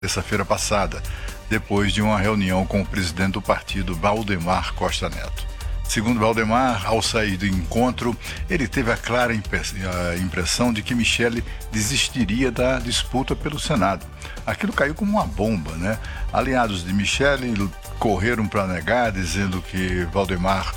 terça-feira passada, depois de uma reunião com o presidente do partido, Valdemar Costa Neto. Segundo Valdemar, ao sair do encontro, ele teve a clara impressão de que Michele desistiria da disputa pelo Senado. Aquilo caiu como uma bomba, né? Aliados de Michele correram para negar, dizendo que Valdemar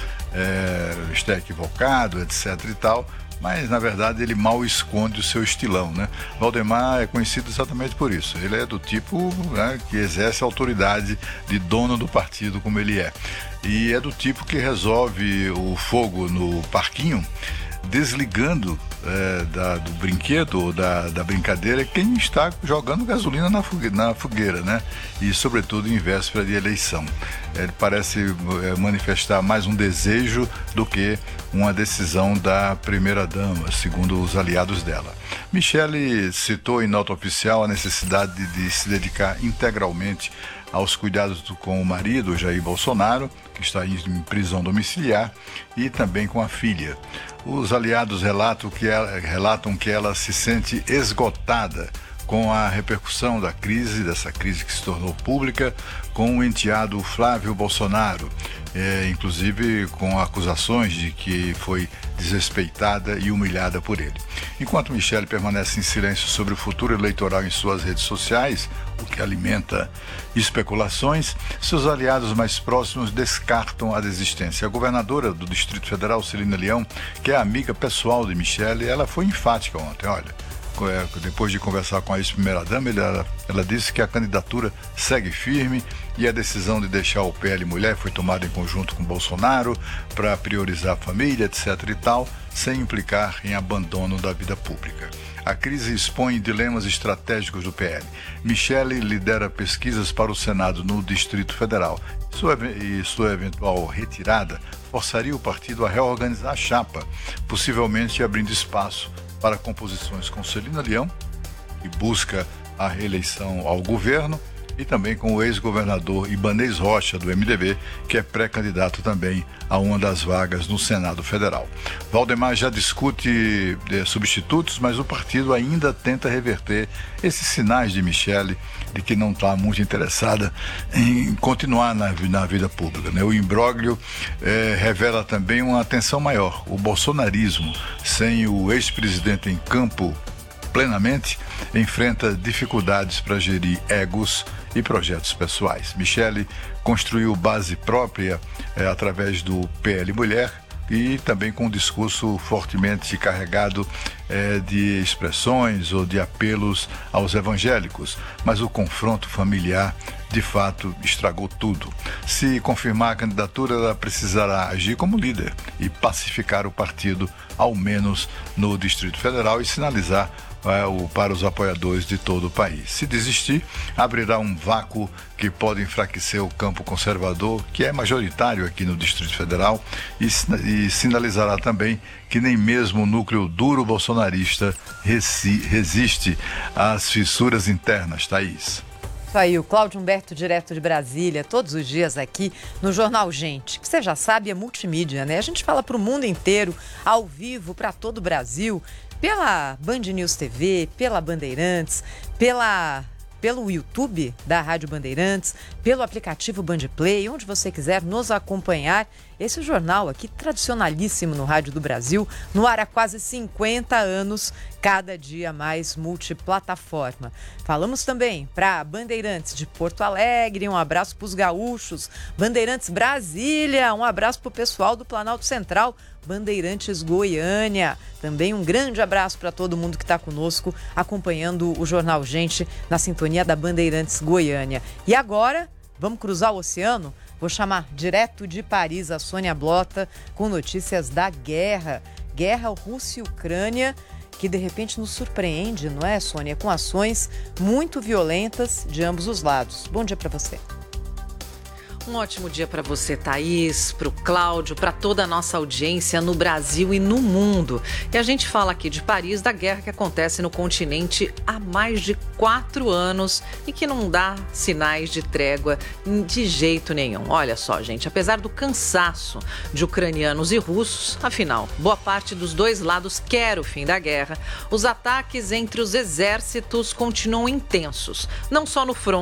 está equivocado, etc. e tal. Mas, na verdade, ele mal esconde o seu estilão, né? Valdemar é conhecido exatamente por isso. Ele é do tipo, né, que exerce a autoridade de dono do partido, como ele é. E é do tipo que resolve o fogo no parquinho desligando do brinquedo ou da brincadeira quem está jogando gasolina na fogueira, né? E, sobretudo, em véspera de eleição. Ele parece manifestar mais um desejo do que uma decisão da primeira-dama, segundo os aliados dela. Michele citou em nota oficial a necessidade de se dedicar integralmente aos cuidados com o marido, Jair Bolsonaro, que está em prisão domiciliar, e também com a filha. Os aliados relatam que ela se sente esgotada com a repercussão dessa crise que se tornou pública, com o enteado Flávio Bolsonaro, inclusive com acusações de que foi desrespeitada e humilhada por ele. Enquanto Michele permanece em silêncio sobre o futuro eleitoral em suas redes sociais, o que alimenta especulações, seus aliados mais próximos descartam a desistência. A governadora do Distrito Federal, Celina Leão, que é amiga pessoal de Michele, ela foi enfática ontem, depois de conversar com a ex-primeira-dama, ela disse que a candidatura segue firme e a decisão de deixar o PL Mulher foi tomada em conjunto com Bolsonaro para priorizar a família, etc. e tal, sem implicar em abandono da vida pública. A crise expõe dilemas estratégicos do PL. Michele lidera pesquisas para o Senado no Distrito Federal. Sua eventual retirada forçaria o partido a reorganizar a chapa, possivelmente abrindo espaço para composições com Celina Leão, que busca a reeleição ao governo, e também com o ex-governador Ibanez Rocha, do MDB, que é pré-candidato também a uma das vagas no Senado Federal. Valdemar já discute substitutos, mas o partido ainda tenta reverter esses sinais de Michele de que não está muito interessada em continuar na vida pública, né? O imbróglio revela também uma atenção maior. O bolsonarismo, sem o ex-presidente em campo plenamente, enfrenta dificuldades para gerir egos e projetos pessoais. Michele construiu base própria através do PL Mulher e também com um discurso fortemente carregado de expressões ou de apelos aos evangélicos, mas o confronto familiar de fato estragou tudo. Se confirmar a candidatura, ela precisará agir como líder e pacificar o partido, ao menos no Distrito Federal, e sinalizar para os apoiadores de todo o país. Se desistir, abrirá um vácuo que pode enfraquecer o campo conservador, que é majoritário aqui no Distrito Federal, e sinalizará também que nem mesmo o núcleo duro bolsonarista resiste às fissuras internas. Thaís. Isso aí, o Cláudio Humberto, direto de Brasília, todos os dias aqui no Jornal Gente, que você já sabe é multimídia, né? A gente fala para o mundo inteiro, ao vivo, para todo o Brasil, pela Band News TV, pela Bandeirantes, pelo YouTube da Rádio Bandeirantes, pelo aplicativo Bandplay, onde você quiser nos acompanhar. Esse jornal aqui, tradicionalíssimo no Rádio do Brasil, no ar há quase 50 anos, cada dia mais multiplataforma. Falamos também para Bandeirantes de Porto Alegre, um abraço para os gaúchos, Bandeirantes Brasília, um abraço para o pessoal do Planalto Central, Bandeirantes Goiânia, também um grande abraço para todo mundo que está conosco, acompanhando o Jornal Gente na sintonia da Bandeirantes Goiânia. E agora, vamos cruzar o oceano? Vou chamar direto de Paris a Sônia Blota com notícias da guerra Rússia e Ucrânia, que de repente nos surpreende, não é, Sônia? Com ações muito violentas de ambos os lados. Bom dia para você. Um ótimo dia para você, Thaís, para o Cláudio, para toda a nossa audiência no Brasil e no mundo. E a gente fala aqui de Paris, da guerra que acontece no continente há mais de 4 anos e que não dá sinais de trégua de jeito nenhum. Olha só, gente, apesar do cansaço de ucranianos e russos, afinal, boa parte dos dois lados quer o fim da guerra, os ataques entre os exércitos continuam intensos, não só no fronte